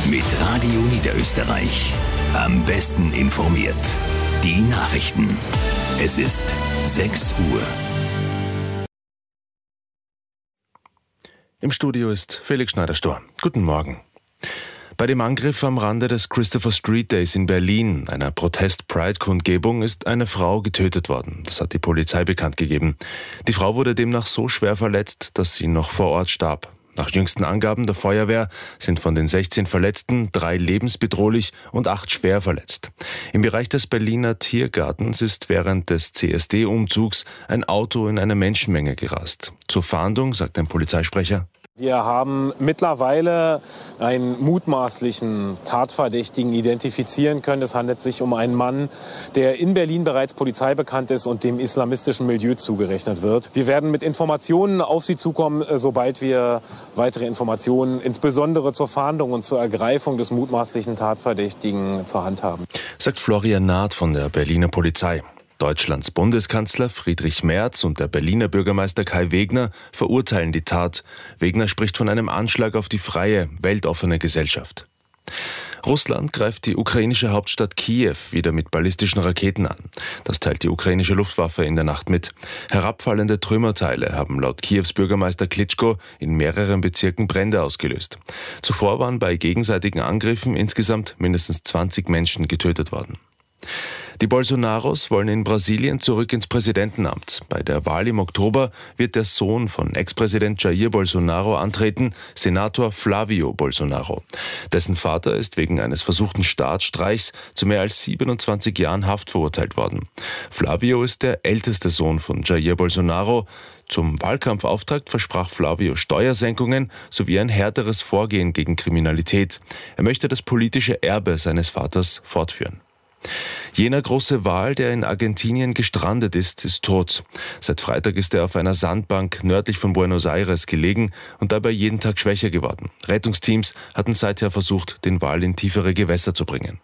Mit Radio Niederösterreich. Am besten informiert. Die Nachrichten. Es ist 6 Uhr. Im Studio ist Felix Schneider-Stor. Guten Morgen. Bei dem Angriff am Rande des Christopher Street Days in Berlin, einer Protest-Pride-Kundgebung, ist eine Frau getötet worden. Das hat die Polizei bekannt gegeben. Die Frau wurde demnach so schwer verletzt, dass sie noch vor Ort starb. Nach jüngsten Angaben der Feuerwehr sind von den 16 Verletzten 3 lebensbedrohlich und 8 schwer verletzt. Im Bereich des Berliner Tiergartens ist während des CSD-Umzugs ein Auto in eine Menschenmenge gerast. Zur Fahndung, sagt ein Polizeisprecher: Wir haben mittlerweile einen mutmaßlichen Tatverdächtigen identifizieren können. Es handelt sich um einen Mann, der in Berlin bereits polizeibekannt ist und dem islamistischen Milieu zugerechnet wird. Wir werden mit Informationen auf Sie zukommen, sobald wir weitere Informationen, insbesondere zur Fahndung und zur Ergreifung des mutmaßlichen Tatverdächtigen, zur Hand haben. Sagt Florian Naht von der Berliner Polizei. Deutschlands Bundeskanzler Friedrich Merz und der Berliner Bürgermeister Kai Wegner verurteilen die Tat. Wegner spricht von einem Anschlag auf die freie, weltoffene Gesellschaft. Russland greift die ukrainische Hauptstadt Kiew wieder mit ballistischen Raketen an. Das teilt die ukrainische Luftwaffe in der Nacht mit. Herabfallende Trümmerteile haben laut Kiews Bürgermeister Klitschko in mehreren Bezirken Brände ausgelöst. Zuvor waren bei gegenseitigen Angriffen insgesamt mindestens 20 Menschen getötet worden. Die Bolsonaros wollen in Brasilien zurück ins Präsidentenamt. Bei der Wahl im Oktober wird der Sohn von Ex-Präsident Jair Bolsonaro antreten, Senator Flávio Bolsonaro. Dessen Vater ist wegen eines versuchten Staatsstreichs zu mehr als 27 Jahren Haft verurteilt worden. Flávio ist der älteste Sohn von Jair Bolsonaro. Zum Wahlkampfauftakt versprach Flávio Steuersenkungen sowie ein härteres Vorgehen gegen Kriminalität. Er möchte das politische Erbe seines Vaters fortführen. Jener große Wal, der in Argentinien gestrandet ist, ist tot. Seit Freitag ist er auf einer Sandbank nördlich von Buenos Aires gelegen und dabei jeden Tag schwächer geworden. Rettungsteams hatten seither versucht, den Wal in tiefere Gewässer zu bringen.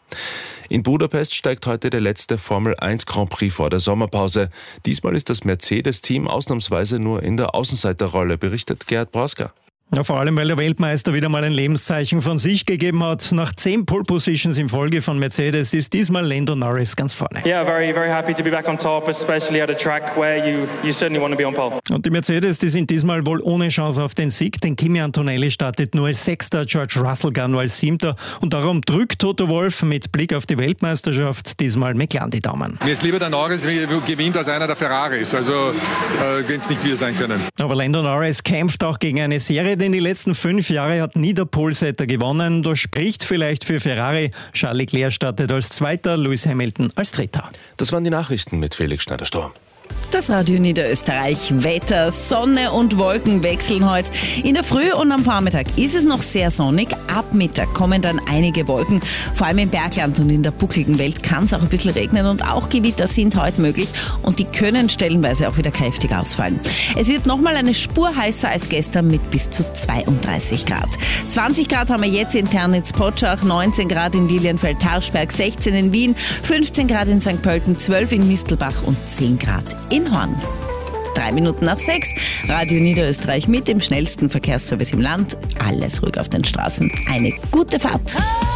In Budapest steigt heute der letzte Formel 1 Grand Prix vor der Sommerpause. Diesmal ist das Mercedes-Team ausnahmsweise nur in der Außenseiterrolle, berichtet Gerhard Brausker. Ja, vor allem, weil der Weltmeister wieder mal ein Lebenszeichen von sich gegeben hat. Nach 10 Pole Positions in Folge von Mercedes ist diesmal Lando Norris ganz vorne. Yeah, very, very happy to be back on top, especially at a track where you certainly want to be on pole. Und die Mercedes, die sind diesmal wohl ohne Chance auf den Sieg, denn Kimi Antonelli startet nur als 6., George Russell gar nur als 7. Und darum drückt Toto Wolff mit Blick auf die Weltmeisterschaft diesmal McLaren die Daumen. Mir ist lieber der Norris gewinnt als einer der Ferraris, also wenn es nicht wir sein können. Aber Lando Norris kämpft auch gegen eine Serie, denn die letzten 5 Jahre hat nie der Polesetter gewonnen. Das spricht vielleicht für Ferrari. Charles Leclerc startet als 2., Lewis Hamilton als 3. Das waren die Nachrichten mit Felix Schneider-Stor. Das Radio Niederösterreich. Wetter, Sonne und Wolken wechseln heute. In der Früh und am Vormittag ist es noch sehr sonnig. Ab Mittag kommen dann einige Wolken. Vor allem im Bergland und in der buckligen Welt kann es auch ein bisschen regnen und auch Gewitter sind heute möglich und die können stellenweise auch wieder kräftig ausfallen. Es wird nochmal eine Spur heißer als gestern mit bis zu 32 Grad. 20 Grad haben wir jetzt in Ternitz-Potschach, 19 Grad in Lilienfeld-Tarschberg, 16 in Wien, 15 Grad in St. Pölten, 12 in Mistelbach und 10 Grad in Horn. 3 Minuten nach 6, Radio Niederösterreich mit dem schnellsten Verkehrsservice im Land. Alles ruhig auf den Straßen. Eine gute Fahrt.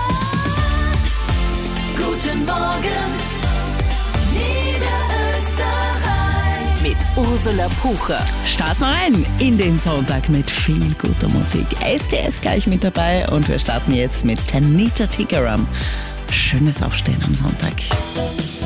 Guten Morgen, Niederösterreich. Mit Ursula Pucher. Starten wir rein in den Sonntag mit viel guter Musik. SDS gleich mit dabei und wir starten jetzt mit Tanita Tikaram. Schönes Aufstehen am Sonntag.